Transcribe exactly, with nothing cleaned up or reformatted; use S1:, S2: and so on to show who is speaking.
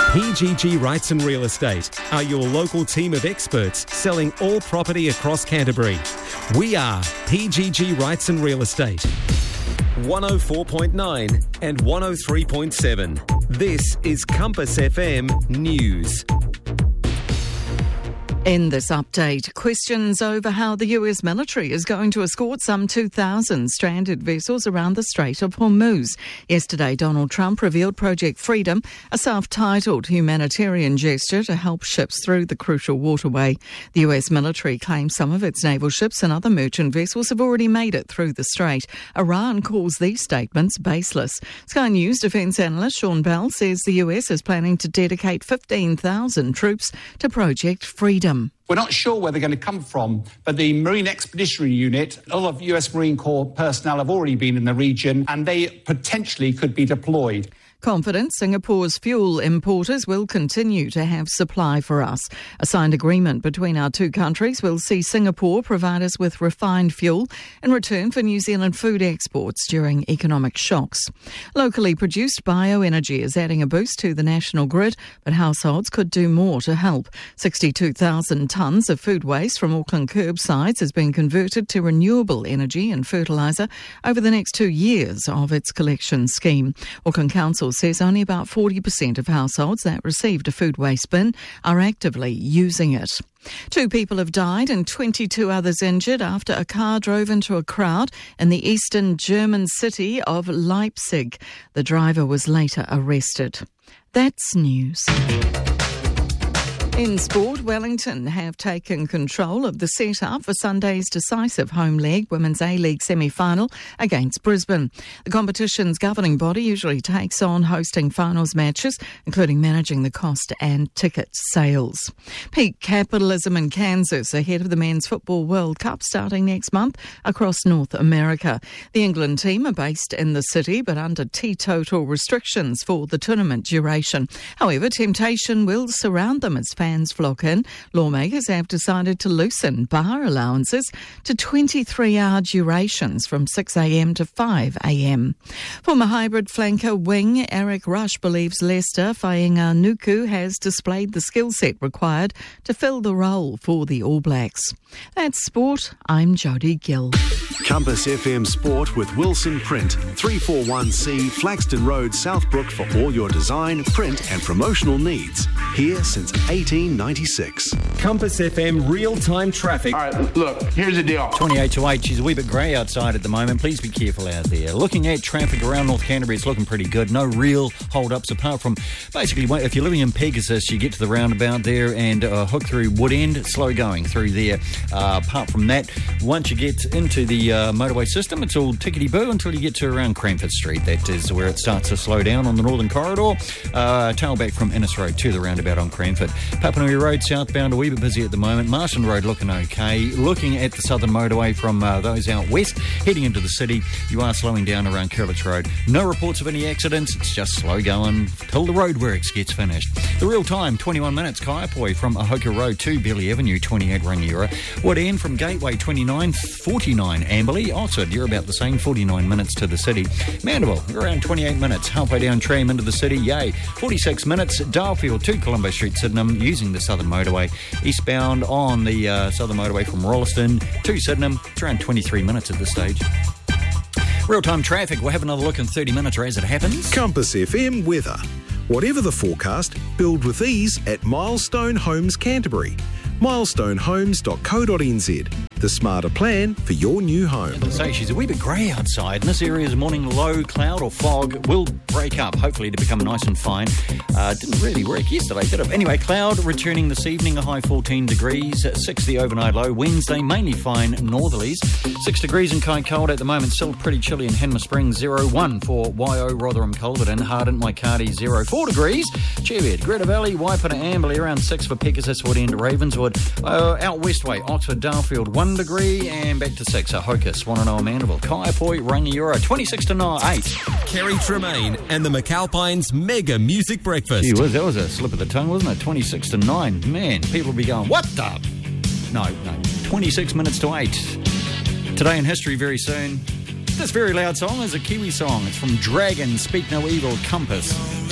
S1: P G G Rights and Real Estate are your local team of experts selling all property across Canterbury. We are P G G Rights and Real Estate. one oh four point nine and one oh three point seven. This is Compass F M News.
S2: In this update, questions over how the U S military is going to escort some two thousand stranded vessels around the Strait of Hormuz. Yesterday, Donald Trump revealed Project Freedom, a self-titled humanitarian gesture to help ships through the crucial waterway. The U S military claims some of its naval ships and other merchant vessels have already made it through the strait. Iran calls these statements baseless. Sky News defence analyst Sean Bell says the U S is planning to dedicate fifteen thousand troops to Project Freedom.
S3: We're not sure where they're going to come from, but the Marine Expeditionary Unit, a lot of U S Marine Corps personnel have already been in the region and they potentially could be deployed.
S2: Confident Singapore's fuel importers will continue to have supply for us. A signed agreement between our two countries will see Singapore provide us with refined fuel in return for New Zealand food exports during economic shocks. Locally produced bioenergy is adding a boost to the national grid, but households could do more to help. sixty-two thousand tonnes of food waste from Auckland curbsides has been converted to renewable energy and fertiliser over the next two years of its collection scheme. Auckland Council says only about forty percent of households that received a food waste bin are actively using it. Two people have died and twenty-two others injured after a car drove into a crowd in the eastern German city of Leipzig. The driver was later arrested. That's news. In sport, Wellington have taken control of the set-up for Sunday's decisive home leg Women's A-League semi-final against Brisbane. The competition's governing body usually takes on hosting finals matches, including managing the cost and ticket sales. Peak capitalism in Kansas ahead of the Men's Football World Cup starting next month across North America. The England team are based in the city but under teetotal restrictions for the tournament duration. However, temptation will surround them as fans flock in. Lawmakers have decided to loosen bar allowances to twenty-three hour durations from six a m to five a m. Former hybrid flanker wing Eric Rush believes Leicester Fainga'a Nuku has displayed the skill set required to fill the role for the All Blacks. That's sport. I'm Jodie Gill.
S4: Compass F M Sport with Wilson Print, three forty-one C Flaxton Road, Southbrook for all your design, print and promotional needs. Here since eighteen ninety-six.
S1: Compass F M real-time traffic.
S5: All right, look, here's the deal.
S6: twenty-eight to eight, she's a wee bit grey outside at the moment. Please be careful out there. Looking at traffic around North Canterbury, it's looking pretty good. No real hold-ups apart from, basically, if you're living in Pegasus, you get to the roundabout there and uh, hook through Wood End, slow going through there. Uh, apart from that, once you get into the uh, motorway system, it's all tickety-boo until you get to around Cranford Street. That is where it starts to slow down on the Northern Corridor. Uh, tailback from Innes Road to the roundabout on Cranford. Papanui Road southbound a wee bit busy at the moment. Marston Road looking okay. Looking at the southern motorway from uh, those out west, heading into the city, you are slowing down around Curlich Road. No reports of any accidents. It's just slow going till the roadworks gets finished. The real time, twenty-one minutes. Kaiapoi from Ahoka Road to Billy Avenue, twenty-eight Rangiora. Wood End from Gateway, twenty-nine, forty-nine Amberley. Oxford, you're about the same, forty-nine minutes to the city. Mandeville, around twenty-eight minutes. Halfway down Tram into the city, yay. forty-six minutes. Dalfield to Colombo Street, Sydenham, using the southern motorway. Eastbound on the uh, southern motorway from Rolleston to Sydenham. It's around twenty-three minutes at this stage. Real-time traffic. We'll have another look in thirty minutes or as it happens.
S4: Compass F M weather. Whatever the forecast, build with ease at Milestone Homes Canterbury. milestone homes dot co dot n z. The smarter plan for your new home.
S6: As I say, she's a wee bit grey outside. In this area's morning low cloud or fog will break up, hopefully to become nice and fine. Uh, didn't really work yesterday, did it? Anyway, cloud returning this evening, a high fourteen degrees, six the overnight low. Wednesday, mainly fine northerlies. six degrees in Kai Cold at the moment, still pretty chilly in Hanmer Springs, zero one for Y O, Rotherham, Culverton, Hardin, Waikari, zero four degrees. Cheviot, Greta Valley, Waipuna, Amberley, around six for Pegasus, Wood End, Ravenswood. Uh, out westway, Oxford, Darfield, one degree, and back to six, a Hocus, Wananoa, Mandeville, Kaiapoi, Rangiora, twenty-six to eight.
S1: Kerry Tremaine and the McAlpines Mega Music Breakfast.
S6: Gee whiz, that was a slip of the tongue, wasn't it? twenty-six to nine. Man, people will be going, what the? No, no, twenty-six minutes to eight. Today in history very soon. This very loud song is a Kiwi song. It's from Dragon, Speak No Evil, Compass.